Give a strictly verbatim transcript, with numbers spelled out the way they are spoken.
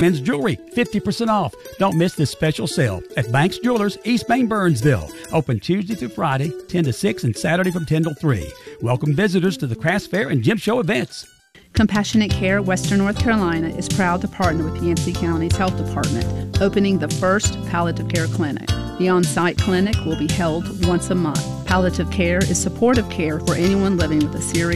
Men's jewelry, fifty percent off. Don't miss this special sale at Banks Jewelers, East Main, Burnsville. Open Tuesday through Friday, ten to six, and Saturday from ten to three. Welcome visitors to the Crafts Fair and Gem Show events. Compassionate Care Western North Carolina is proud to partner with Yancey County's Health Department, opening the first palliative care clinic. The on-site clinic will be held once a month. Palliative care is supportive care for anyone living with a serious